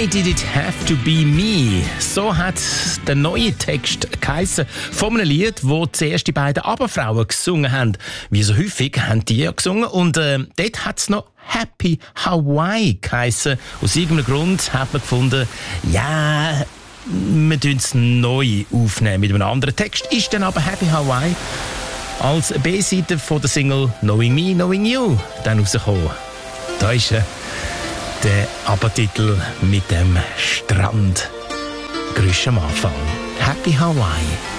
Why did it have to be me? So hat der neue Text geheissen von einem Lied, wo zuerst die beiden Aberfrauen gesungen haben. Wie so häufig haben die ja gesungen. Und dort hat es noch Happy Hawaii geheissen. Aus irgendeinem Grund hat man gefunden, ja, wir tun es neu aufnehmen mit einem anderen Text. Ist dann aber Happy Hawaii als B-Seite von der Single Knowing Me, Knowing You dann rausgekommen. Da ist der Abentitel mit dem Strand. Grüß am Anfang. Happy Hawaii.